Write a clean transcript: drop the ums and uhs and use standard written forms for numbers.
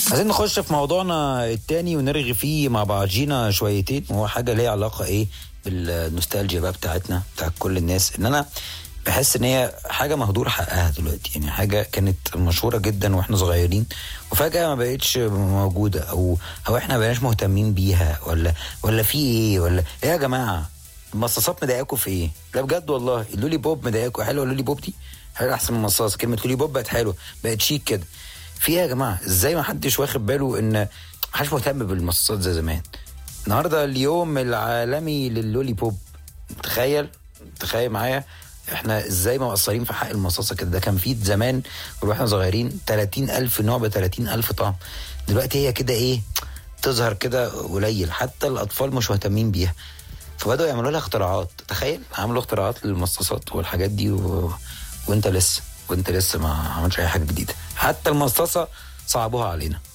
عايزين نخش في موضوعنا التاني ونرغي فيه مع بعضينا شويتين، وهو حاجة ليها علاقة ايه بالنوستالجيا بقى بتاعتنا بتاعت كل الناس. ان انا بحس ان هي حاجة مهدور حقها دلوقتي، يعني حاجة كانت مشهورة جدا واحنا صغيرين وفجأة ما بقتش موجودة، او احنا ما بقيناش مهتمين بيها، ولا في ايه، ولا ايه يا جماعة؟ المصاصات مضايقاكوا في ايه؟ لا بجد والله، اللولي بوب مضايقاكوا؟ حلوه اللولي بوب دي، حلوه احسن من المصاص. كلمة لولي بوب بقت حلوه، بقت شيك كده. في ايه يا جماعة؟ ازاي ما حدش واخد باله ان محدش مهتم بالمصاصات زي زمان؟ النهارده اليوم العالمي لللولي بوب. تخيل معايا احنا ازاي مقصرين في حق المصاصة كده. ده كان في زمان واحنا صغيرين 30,000 نوع ب 30,000 طعم. دلوقتي هي كده ايه، تظهر كده قليل، حتى الأطفال مش مهتمين بيها. فبدأوا يعملوا لها اختراعات. تخيل عملوا اختراعات للمصاصات والحاجات دي وانت لسه ما عملش اي حاجة جديدة. حتى المصاصة صعبوها علينا.